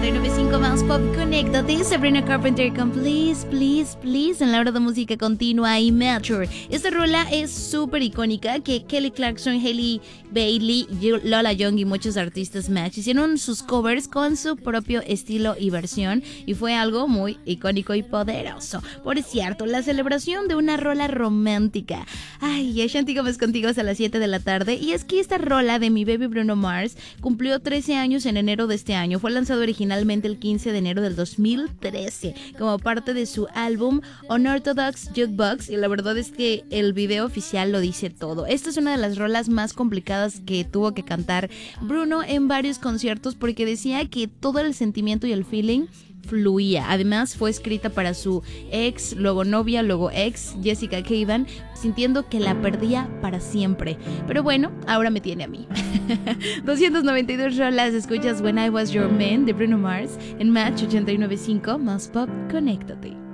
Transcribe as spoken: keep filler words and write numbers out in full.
y nueve punto cinco más Pop. Conéctate, Sabrina Carpenter con Please, Please, Please en la hora de música continua y Mature. Esta rola es súper icónica que Kelly Clarkson, Hailey Bailey, Lola Young y muchos artistas Match hicieron sus covers con su propio estilo y versión y fue algo muy icónico y poderoso. Por cierto, la celebración de una rola romántica. Ay, Ashanti Gómez contigo hasta las siete de la tarde y es que esta rola de mi baby Bruno Mars cumplió trece años en enero de este año. Fue lanzado originalmente el quince de enero del dos mil trece como parte de su álbum Unorthodox Jukebox y la verdad es que el video oficial lo dice todo. Esta es una de las rolas más complicadas que tuvo que cantar Bruno en varios conciertos porque decía que todo el sentimiento y el feeling fluía. Además fue escrita para su ex, luego novia, luego ex, Jessica Caban, sintiendo que la perdía para siempre. Pero bueno, ahora me tiene a mí. doscientas noventa y dos rolas, escuchas When I Was Your Man de Bruno Mars en Match ochenta y nueve punto cinco más Pop. Conéctate.